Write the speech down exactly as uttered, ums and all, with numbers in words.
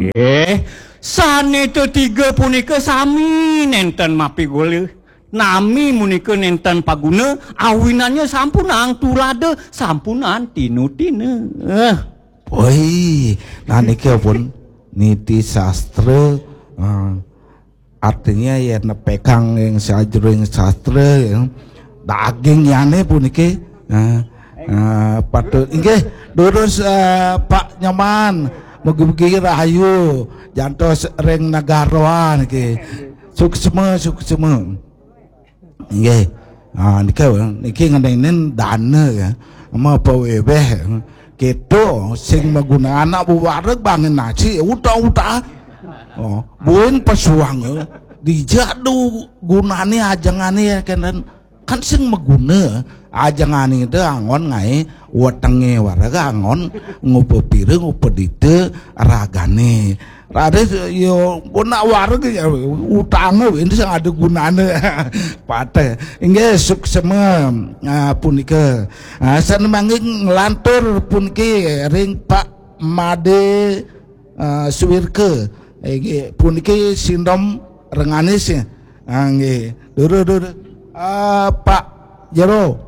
Eh, saneuteu tiga punika sami nenten mapiguleuh. Nami munika nenten paguna awinannya sampunan tulade sampunan tinu-tinu. Eh. Woi, nah niki pun niti sastra uh, artinya ya nepekang yang sajroing sastra yang daging yane puniki uh, uh, patut inggih durus uh, Pak Nyaman mugi-mugi rahayu jantos reng nagaroan niki suksema suksema nggih ah niki niki ngendenen dana ya ama pawebeh gitu sing maguna anak buwareg bangin nasi uta-uta oh buin pesuang dijadu gunane ajangane kan kan sing maguna ajangane itu angon ngai wetenge warga angon ngupepire ngupedite ragane rade yo guna warga ya utang ini sing ada gunane pate inggih suksema punika sanemanging nglantur puniki ring Pak Made Suwirke nggih puniki sindrom renganis nggih dur dur Pak Jero